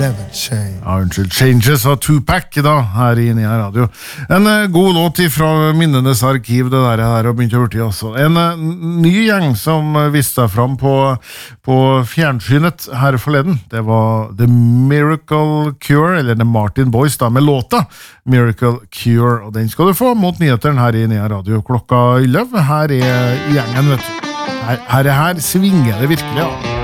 never change. Ja, unnskyld. Changes av Tupac da, her i Nea Radio. En god låt fra minnenes arkiv, det der og begynte å høre til også. En ny gjeng som viste seg fram på fjernsynet her forleden. Det var The Miracle Cure, eller The Martin Boys da, med låta Miracle Cure, og den skal du få mot nyheteren her i Nea Radio klokka 11. Her gjengen, vet du. Her svinger det virkelig, ja.